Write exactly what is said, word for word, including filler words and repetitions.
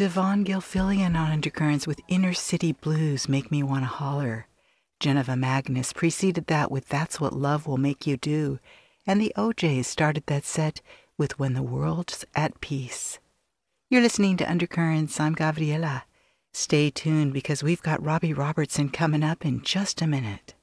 Devon Gilfillian on Undercurrents with Inner City Blues, Make Me Wanna Holler. Geneva Magnus preceded that with That's What Love Will Make You Do, and the O Js started that set with When the World's at Peace. You're listening to Undercurrents. I'm Gabriela. Stay tuned because we've got Robbie Robertson coming up in just a minute.